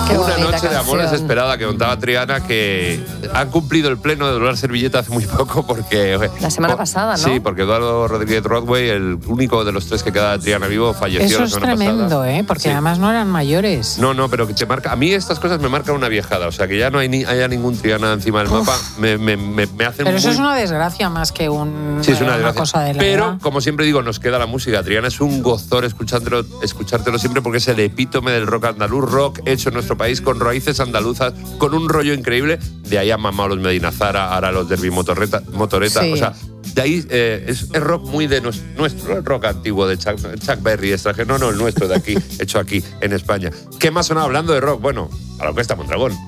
Una noche de amor desesperada que contaba Triana, que han cumplido el pleno de doblar servilleta hace muy poco porque... La semana pasada, ¿no? Sí, porque Eduardo Rodríguez Rodway, el único de los tres que queda de Triana vivo, falleció la semana pasada. Eso es tremendo, porque además no eran mayores. No, pero que te marca... A mí estas cosas me marcan una viejada, o sea, que ya no haya ningún Triana encima del mapa, me hacen Pero eso es una desgracia más que una cosa de la Pero, edad. como siempre digo, nos queda la música. Triana es un gozor escuchártelo siempre porque es el epítome del rock andaluz, rock hecho en nuestro país con raíces andaluzas, con un rollo increíble. De ahí han mamado los Medina Zara, ahora los Derby Motoreta. Sí. O sea, de ahí es rock muy de nuestro, el rock antiguo de Chuck Berry, extranjero. No, el nuestro de aquí, hecho aquí en España. ¿Qué más sonaba hablando de rock? Bueno, a la Orquesta Mondragón.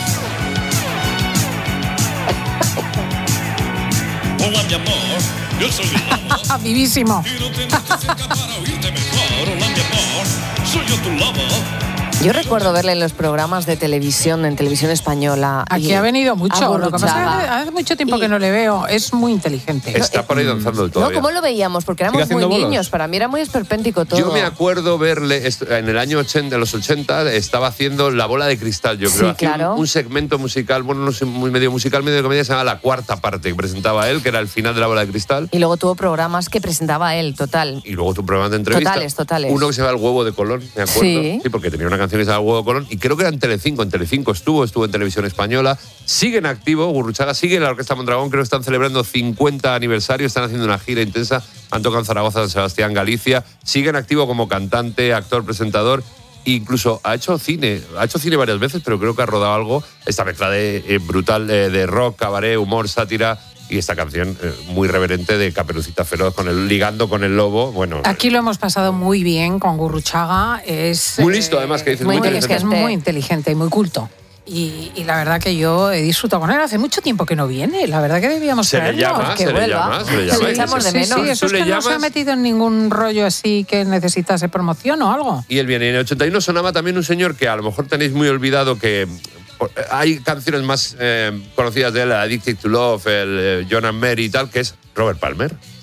Hola, mi amor, yo soy el lobo. Vivísimo. Y no tienes que cerca para oírte mejor. Hola, mi amor, soy yo tu lobo. Yo recuerdo verle en los programas de televisión, en televisión española. Aquí ha venido mucho. Lo que pasa es que hace mucho tiempo que no le veo. Es muy inteligente. Está por ahí danzando el todo. No, ¿cómo lo veíamos? Porque éramos muy niños. Para mí era muy esperpéntico todo. Yo me acuerdo verle en el año 80, en los 80, estaba haciendo La Bola de Cristal, yo creo. Sí, claro. Un segmento musical, bueno, no sé, medio musical, medio de comedia, se llama La Cuarta Parte, que presentaba él, que era el final de La Bola de Cristal. Y luego tuvo programas que presentaba él, total. Y luego tuvo programas de entrevista. Totales. Uno que se llama El Huevo de Colón, me acuerdo. Sí, porque tenía una canción que se llama El Huevo de Colón. Y creo que era en Telecinco. En Telecinco estuvo en Televisión Española. Sigue en activo, Gurruchaga sigue en la Orquesta Mondragón. Creo que están celebrando 50 aniversario. Están haciendo una gira intensa. Han tocado en Zaragoza, San Sebastián, Galicia. Sigue en activo como cantante, actor, presentador. Incluso ha hecho cine varias veces, pero creo que ha rodado algo. Esta mezcla brutal de rock, cabaret, humor, sátira. Y esta canción muy reverente de Caperucita Feroz, ligando con el lobo. Bueno, aquí lo hemos pasado muy bien con Gurruchaga. Es muy listo, además, que dices, muy inteligente. Es muy inteligente y muy culto. Y la verdad que yo he disfrutado con él. Hace mucho tiempo que no viene. La verdad que debíamos traerlo. Se le llama. Le echamos de menos. Sí, eso es que no se ha metido en ningún rollo así que necesitase promoción o algo. Y él viene. En el 81 sonaba también un señor que a lo mejor tenéis muy olvidado, que hay canciones más conocidas de él, Addicted to Love, el John and Mary y tal, que es Robert Palmer.